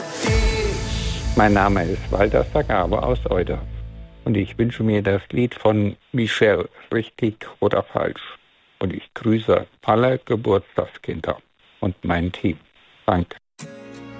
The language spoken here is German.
Mein Name ist Walter Sagabo aus Euder und ich wünsche mir das Lied von Michelle, richtig oder falsch. Und ich grüße alle Geburtstagskinder und mein Team. Danke.